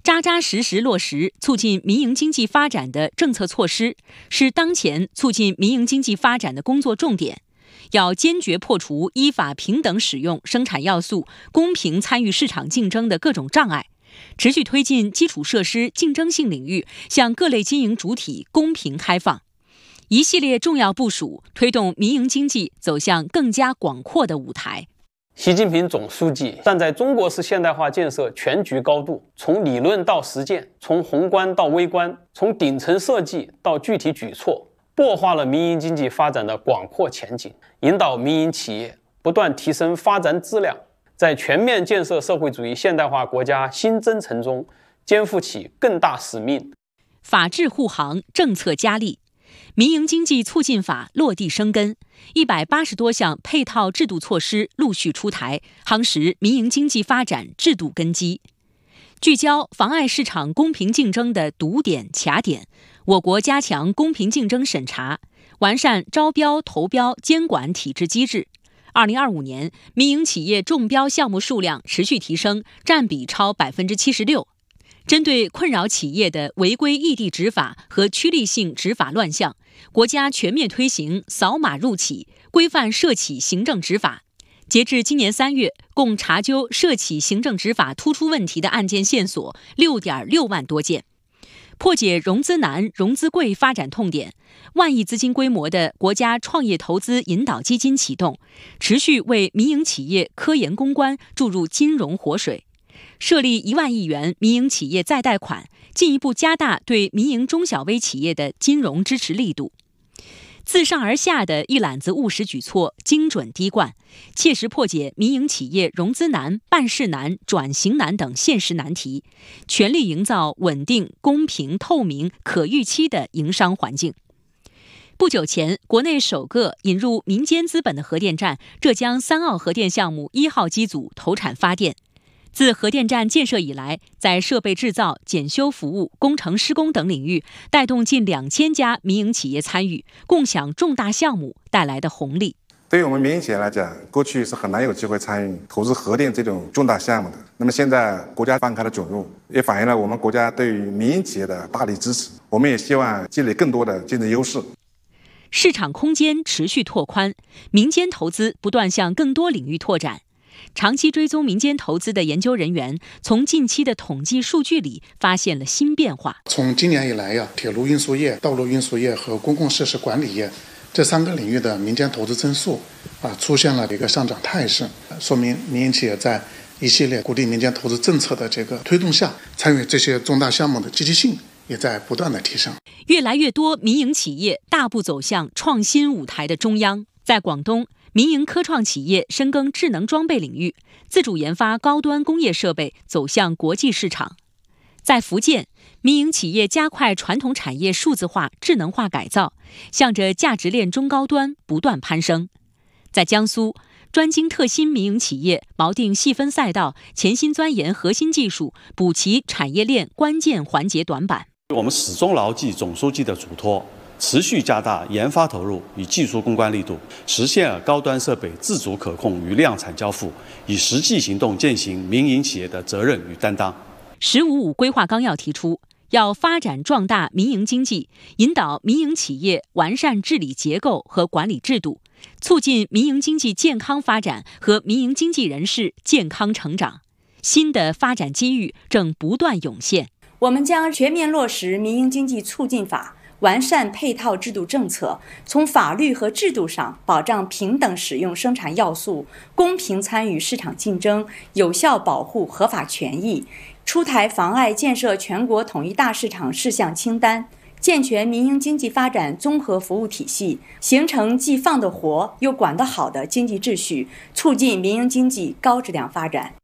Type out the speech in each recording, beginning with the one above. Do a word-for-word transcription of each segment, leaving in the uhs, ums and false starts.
扎扎实实落实促进民营经济发展的政策措施，是当前促进民营经济发展的工作重点。要坚决破除依法平等使用生产要素、公平参与市场竞争的各种障碍，持续推进基础设施竞争性领域向各类经营主体公平开放。一系列重要部署，推动民营经济走向更加广阔的舞台。 习近平总书记站在中国式现代化建设全局高度，从理论到实践，从宏观到微观，从顶层设计到具体举措，擘画了民营经济发展的广阔前景，引导民营企业不断提升发展质量，在全面建设社会主义现代化国家新征程中肩负起更大使命。 法治护航，政策加力。民营经济促进法落地生根，一百八十多项配套制度措施陆续出台，夯实民营经济发展制度根基。聚焦妨碍市场公平竞争的堵点卡点，我国加强公平竞争审查，完善招标投标监管体制机制。二零二五年，民营企业中标项目数量持续提升，占比超百分之七十六。针对困扰企业的违规异地执法和趋利性执法乱象，国家全面推行扫码入企、规范涉企行政执法。截至今年三月，共查究涉企行政执法突出问题的案件线索六点六万多件，破解融资难、融资贵发展痛点。万亿资金规模的国家创业投资引导基金启动，持续为民营企业科研攻关注入金融活水。设立一万亿元民营企业再贷款，进一步加大对民营中小微企业的金融支持力度。自上而下的一揽子务实举措，精准滴灌，切实破解民营企业融资难、办事难、转型难等现实难题，全力营造稳定、公平、透明、可预期的营商环境。不久前，国内首个引入民间资本的核电站浙江三澳核电项目一号机组投产发电。自核电站建设以来，在设备制造、检修服务、工程施工等领域，带动近两千家民营企业参与，共享重大项目带来的红利。 对于我们民营企业来讲，过去是很难有机会参与投资核电这种重大项目的。那么现在国家放开了准入，也反映了我们国家对于民营企业的大力支持。我们也希望积累更多的竞争优势。 市场空间持续拓宽，民间投资不断向更多领域拓展。长期追踪民间投资的研究人员，从近期的统计数据里发现了新变化。 从今年以来呀，铁路运输业、道路运输业和公共设施管理业这三个领域的民间投资增速啊出现了一个上涨态势，说明民营企业在一系列鼓励民间投资政策的这个推动下，参与这些重大项目的积极性也在不断的提升。 越来越多民营企业大步走向创新舞台的中央，在广东，民营科创企业深耕智能装备领域，自主研发高端工业设备，走向国际市场。在福建，民营企业加快传统产业数字化、智能化改造，向着价值链中高端不断攀升。在江苏，专精特新民营企业锚定细分赛道，潜心钻研核心技术，补齐产业链关键环节短板。 我们始终牢记总书记的嘱托，持续加大研发投入与技术攻关力度，实现了高端设备自主可控与量产交付，以实际行动践行民营企业的责任与担当。 十五五规划纲要提出，要发展壮大民营经济，引导民营企业完善治理结构和管理制度，促进民营经济健康发展和民营经纪人士健康成长。新的发展机遇正不断涌现。 我们将全面落实民营经济促进法，完善配套制度政策，从法律和制度上保障平等使用生产要素，公平参与市场竞争，有效保护合法权益，出台妨碍建设全国统一大市场事项清单，健全民营经济发展综合服务体系，形成既放得活又管得好的经济秩序，促进民营经济高质量发展。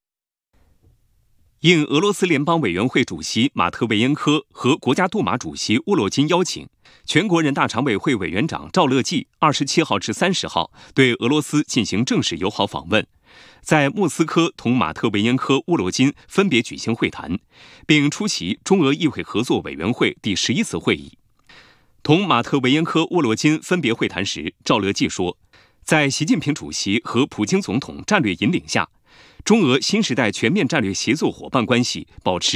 应俄罗斯联邦委员会主席马特韦延科和国家杜马主席乌罗金邀请，全国人大常委会委员长赵乐际二十七号至三十号对俄罗斯进行正式友好访问，在莫斯科同马特韦延科、乌罗金分别举行会谈，并出席中俄议会合作委员会第十一次会议。同马特韦延科、乌罗金分别会谈时，赵乐际说，在习近平主席和普京总统战略引领下，中俄新时代全面战略协作伙伴关系保持